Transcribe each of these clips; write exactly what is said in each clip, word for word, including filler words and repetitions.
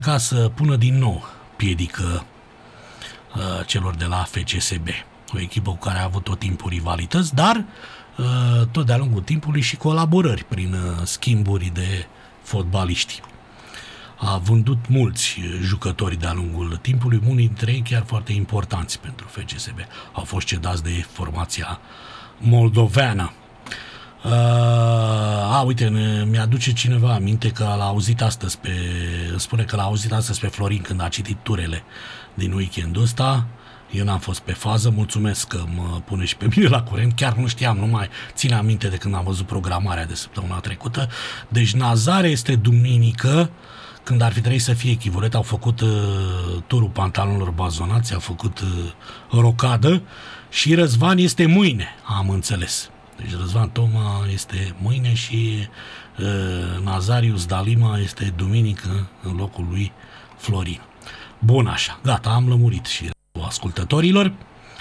ca să pună din nou piedică uh, celor de la F C S B. O echipă cu care a avut tot timpul rivalități, dar uh, tot de-a lungul timpului și colaborări prin uh, schimburi de fotbaliști. A vândut mulți jucători de-a lungul timpului, unii dintre ei chiar foarte importanți pentru F C S B. Au fost cedați de formația moldoveană. Uh, a, uite, ne, mi-aduce cineva aminte că l-a auzit astăzi pe, spune că l-a auzit astăzi pe Florin când a citit turele din weekendul ăsta. Eu n-am fost pe fază, mulțumesc că mă pune și pe mine la curent, chiar nu știam, nu mai țin aminte de când am văzut programarea de săptămâna trecută. Deci Nazare este duminică, când ar fi trebuit să fie echivolet, au făcut uh, turul pantalonilor bazonați, au făcut uh, rocadă și Răzvan este mâine, am înțeles. Deci Răzvan Toma este mâine și uh, Nazarius Dalima este duminică în locul lui Florin. Bun așa, gata, am lămurit și ascultătorilor.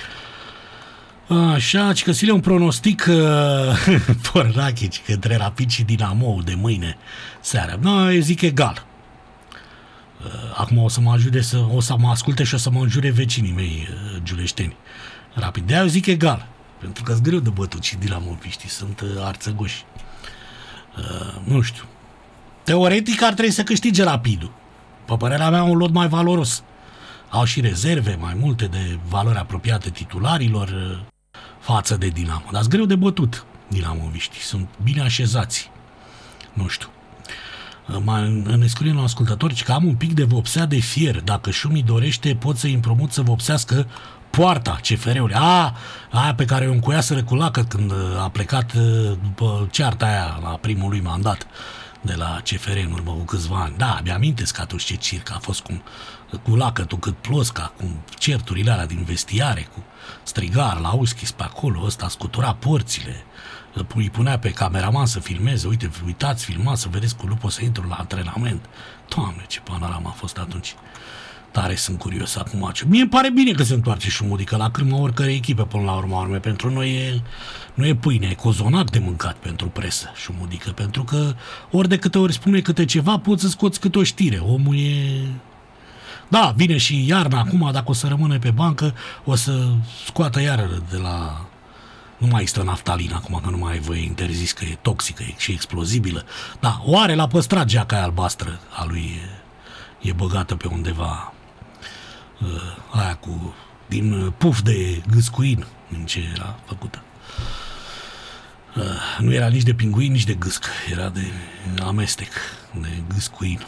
Așa, că Sile un pronostic uh, pornachici către Rapid și Dinamo de mâine seara. No, eu zic egal. Uh, acum o să mă ajute să, o să mă asculte și o să mă înjure vecinii mei uh, giuleșteni. Rapid, de-aia eu zic egal. Pentru că-s greu de bătut și dinamoviștii, sunt uh, arțăgoși. Uh, nu știu. Teoretic ar trebui să câștige Rapidul. Pe părerea mea, un lot mai valoros. Au și rezerve mai multe de valori apropiate titularilor uh, față de Dinamo. Dar-s greu de bătut dinamoviștii. Sunt bine așezați. Nu știu. Uh, ne scrie la ascultători că am un pic de vopsea de fier. Dacă Șumi dorește, pot să-i împrumut să vopsească poarta C F R-ului. A, aia pe care o încuiaseră cu Lacăt când a plecat după cearta aia la primul lui mandat de la C F R în urmă cu câțiva ani. Da, mi-amintesc că atunci ce circ a fost cum, cu Lacătul cât Plosca, cu certurile alea din vestiare, cu strigar la Uschis pe acolo, ăsta scutura porțile, îi punea pe cameraman să filmeze, uite, uitați, filmați, să vedeți cu lupul să intru la antrenament. Doamne, ce panoramă a fost atunci. Tare sunt curios acum. Mie îmi pare bine că se întoarce Șumudică la cârma oricărei echipe până la urmă. urme. Pentru noi e, nu e pâine, e cozonac de mâncat pentru presă Șumudică, pentru că ori de câte ori spune câte ceva, poți să scoți câte o știre. Omul e... Da, vine și iarna acum, dacă o să rămâne pe bancă, o să scoată iară de la... Nu mai există naftalină acum, că nu mai ai voie, interzis că e toxică e și explozibilă. Da, o are la păstrat geaca aia albastră a lui, e, e băgată pe undeva... Uh, aia cu din uh, puf de gâscuin, din ce era făcută. Uh, nu era nici de pinguin, nici de gâsc, era de amestec, de gâscuin.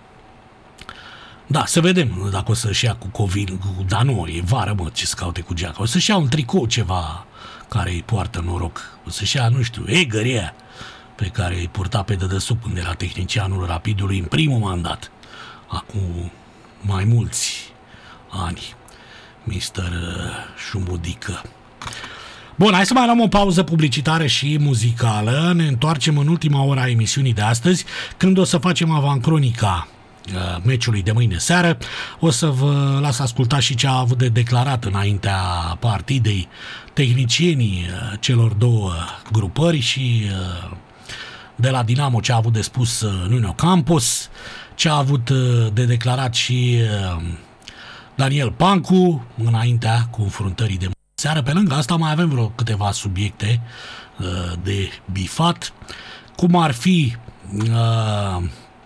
Da, să vedem dacă o să-și ia cu COVID, cu, dar nu, e vară, mă, ce să caute cu geaca. O să-și ia un tricou ceva care îi poartă noroc. O să-și ia, nu știu, Egăria, pe care îi purta pe dedesubt când era tehnicianul Rapidului în primul mandat. Acum mai mulți ani, mister Șumudică. Bun, hai să mai luăm o pauză publicitară și muzicală. Ne întoarcem în ultima ora a emisiunii de astăzi, când o să facem avancronica uh, meciului de mâine seară. O să vă las asculta și ce a avut de declarat înaintea partidei tehnicienii uh, celor două grupări și uh, de la Dinamo ce a avut de spus uh, Nuno Campos, ce a avut uh, de declarat și uh, Daniel Pancu înaintea confruntării de seară. Pe lângă asta mai avem vreo câteva subiecte uh, de bifat, cum ar fi uh,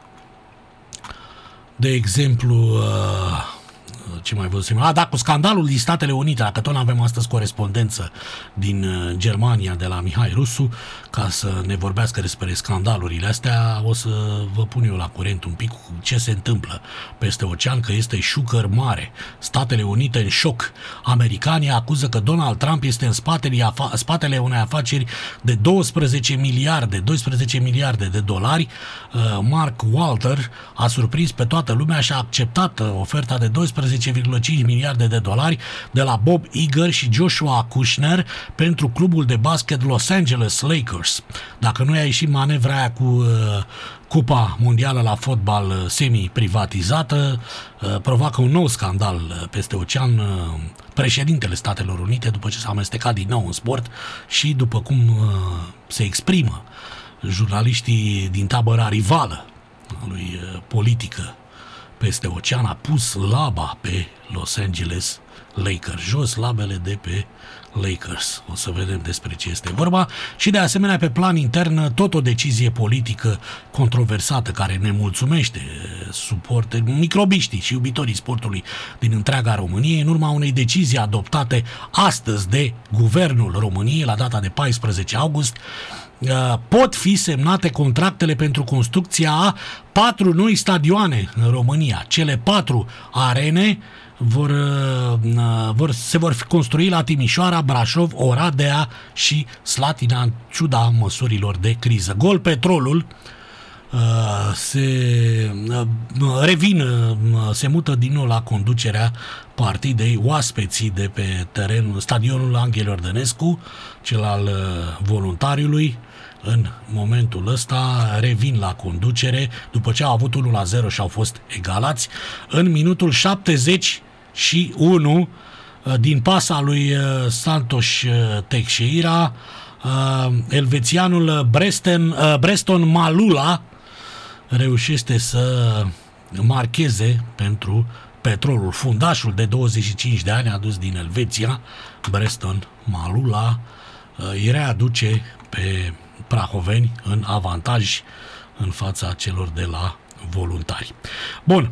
de exemplu uh, ce mai văzusem? A, da, cu scandalul din Statele Unite, dacă tot avem astăzi corespondență din uh, Germania de la Mihai Rusu, ca să ne vorbească despre scandalurile astea, o să vă pun eu la curent un pic cu ce se întâmplă peste ocean, că este șucăr mare. Statele Unite în șoc. Americanii acuză că Donald Trump este în spatele, spatele unei afaceri de doisprezece miliarde, doisprezece miliarde de dolari. Uh, Mark Walter a surprins pe toată lumea și a acceptat uh, oferta de doisprezece virgulă cinci miliarde de dolari de la Bob Iger și Joshua Kushner pentru clubul de basket Los Angeles Lakers. Dacă nu i-a ieșit manevra aia cu uh, Cupa Mondială la fotbal uh, semi-privatizată, uh, provoacă un nou scandal uh, peste ocean. Uh, președintele Statelor Unite, după ce s-a amestecat din nou în sport și după cum uh, se exprimă jurnaliștii din tabăra rivală a lui uh, politică peste ocean a pus laba pe Los Angeles Lakers, jos labele de pe Lakers. O să vedem despre ce este vorba. Și de asemenea, pe plan intern, tot o decizie politică controversată care ne mulțumește suporte, microbiștii și iubitorii sportului din întreaga Românie, în urma unei decizii adoptate astăzi de Guvernul României, la data de paisprezece august, pot fi semnate contractele pentru construcția a patru noi stadioane în România. Cele patru arene vor, vor, se vor construi la Timișoara, Brașov, Oradea și Slatina, în ciuda măsurilor de criză. Gol Petrolul se revin, se mută din nou la conducerea partidei, oaspeții de pe terenul, stadionul Anghel Iordănescu, cel al Voluntariului, în momentul ăsta revin la conducere după ce au avut unu la zero și au fost egalați. În minutul șaptezeci și unu, din pasa lui Santos Teixeira, elvețianul Breston, Breston Malula reușește să marcheze pentru Petrolul. Fundașul de douăzeci și cinci de ani adus din Elveția, Breston Malula, îi readuce pe prahoveni în avantaj în fața celor de la Voluntari. Bun.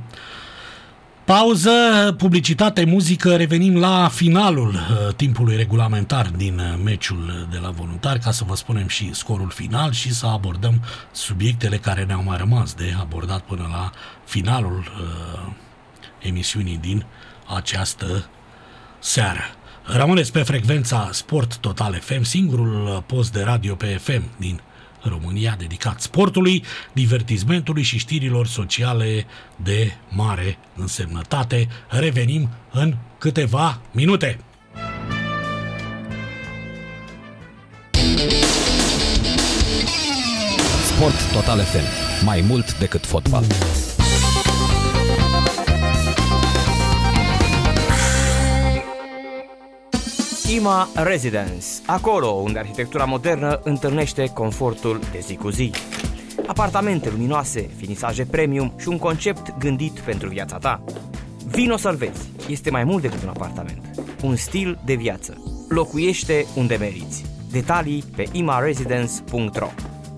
Pauză, publicitate, muzică, revenim la finalul uh, timpului regulamentar din uh, meciul de la Voluntari, ca să vă spunem și scorul final și să abordăm subiectele care ne-au mai rămas de abordat până la finalul uh, emisiunii din această seară. Rămâneți pe frecvența Sport Total F M, singurul post de radio pe F M din România dedicat sportului, divertismentului și știrilor sociale de mare însemnătate. Revenim în câteva minute. Sport Total F M. Mai mult decât fotbal. IMA Residence, acolo unde arhitectura modernă întâlnește confortul de zi cu zi. Apartamente luminoase, finisaje premium și un concept gândit pentru viața ta. Vino să-l vezi, este mai mult decât un apartament, un stil de viață. Locuiește unde meriți. Detalii pe ima residence punct ro.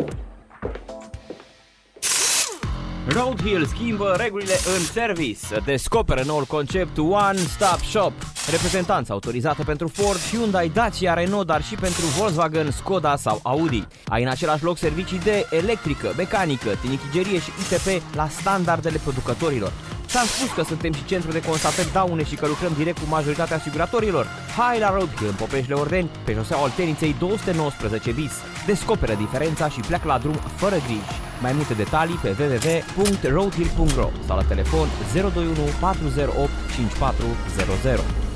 Roadhill schimbă regulile în service. Descoperă noul concept One Stop Shop. Reprezentanță autorizată pentru Ford, Hyundai, Dacia, Renault, dar și pentru Volkswagen, Skoda sau Audi. Ai în același loc servicii de electrică, mecanică, tinichigerie și I T P la standardele producătorilor. Ți-am spus că suntem și centru de constatări daune și că lucrăm direct cu majoritatea asiguratorilor. Hai la Roadhill în Popeșle Ordeni, pe șoseaua Olteniței două sute nouăsprezece bis. Descoperă diferența și pleacă la drum fără griji. Mai multe detalii pe w w w punct roadhill punct ro sau la telefon zero doi unu patru zero opt cinci patru zero zero.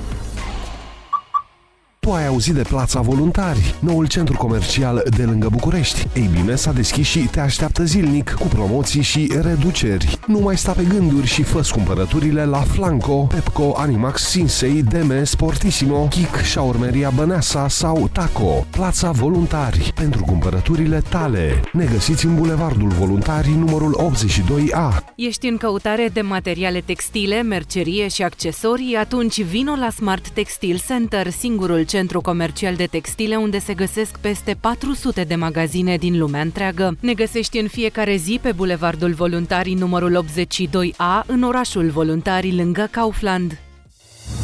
Tu ai auzit de Plața Voluntari, noul centru comercial de lângă București. Ei bine, s-a deschis și te așteaptă zilnic cu promoții și reduceri. Nu mai sta pe gânduri și fă-ți cumpărăturile la Flanco, Pepco, Animax, Sinsei, Deme, Sportissimo, Kik, Șaurmeria Băneasa sau Taco. Plața Voluntari, pentru cumpărăturile tale. Ne găsiți în Bulevardul Voluntari, numărul optzeci și doi A. Ești în căutare de materiale textile, mercerie și accesorii? Atunci vino la Smart Textile Center, singurul centru comercial de textile unde se găsesc peste patru sute de magazine din lumea întreagă. Ne găsești în fiecare zi pe Bulevardul Voluntarii numărul optzeci și doi A, în orașul Voluntari, lângă Kaufland.